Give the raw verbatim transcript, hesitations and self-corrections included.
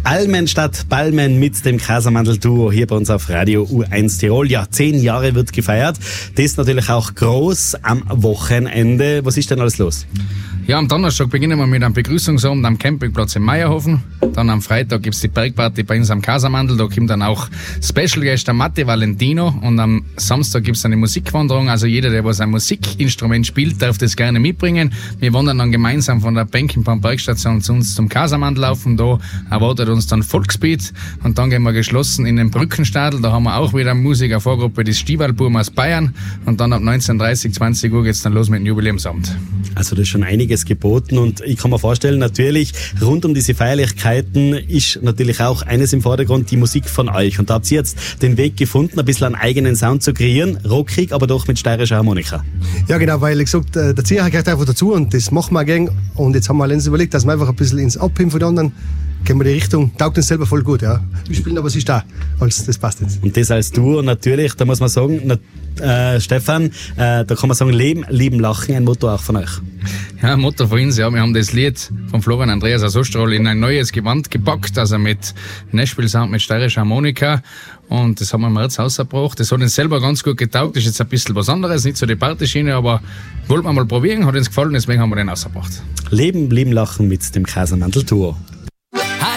Almen statt Balmen mit dem Casamandel-Duo hier bei uns auf Radio U eins Tirol. Ja, zehn Jahre wird gefeiert. Das natürlich auch groß am Wochenende. Was ist denn alles los? Ja, am Donnerstag beginnen wir mit einem Begrüßungsabend am Campingplatz in Meierhofen. Dann am Freitag gibt's die Bergparty bei uns am Casamandel. Da kommt dann auch Special Guest der Matti Valentino. Und am Samstag gibt's dann eine Musikwanderung. Also jeder, der was ein Musikinstrument spielt, darf das gerne mitbringen. Wir wandern dann gemeinsam von der Benkenbaum Bergstation zu uns zum Casamandel laufen. Da erwartet uns dann Volksbeat. Und dann gehen wir geschlossen in den Brückenstadel. Da haben wir auch wieder eine Musikervorgruppe, das Stivalburm aus Bayern. Und dann ab neunzehn Uhr dreißig, zwanzig Uhr geht's dann los mit dem Jubiläumsabend. Also das ist schon einiges geboten und ich kann mir vorstellen, natürlich rund um diese Feierlichkeiten ist natürlich auch eines im Vordergrund, die Musik von euch. Und da habt ihr jetzt den Weg gefunden, ein bisschen einen eigenen Sound zu kreieren, rockig, aber doch mit steirischer Harmonika. Ja genau, weil ich gesagt, der Zieher gehört einfach dazu und das machen wir gern. Und jetzt haben wir uns überlegt, dass wir einfach ein bisschen ins Abheben von den anderen gehen wir die Richtung, taugt uns selber voll gut, ja. Wir spielen aber sich da, also das passt jetzt. Und das als Duo natürlich, da muss man sagen, na, äh, Stefan, äh, da kann man sagen, Leben, lieben, lachen, ein Motto auch von euch. Ja, ein Motto von uns, ja, wir haben das Lied von Florian Andreas aus Osterol in ein neues Gewand gepackt, also mit Nashville-Sound, mit steirischer Harmonika. Und das haben wir im März rausgebracht. Das hat uns selber ganz gut getaugt, das ist jetzt ein bisschen was anderes, nicht so die Partyschiene, aber wollten wir mal probieren, hat uns gefallen, deswegen haben wir den rausgebracht. Leben, lieben, lachen mit dem Casamandel-Duo.